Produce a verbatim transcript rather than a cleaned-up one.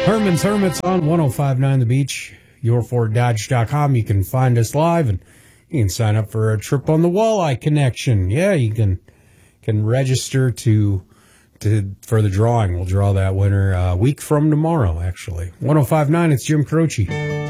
Herman's Hermits on one oh five point nine The Beach, your ford dodge dot com. You can find us live, and you can sign up for a trip on the Walleye Connection. Yeah, you can can register to to for the drawing. We'll draw that winner a week from tomorrow, actually. one oh five point nine, it's Jim Croce.